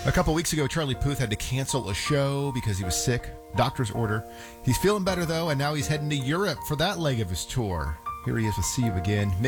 A couple weeks ago, Charlie Puth had to cancel a show because he was sick. Doctor's order. He's feeling better, though, and now he's heading to Europe for that leg of his tour. Here he is with See You Again.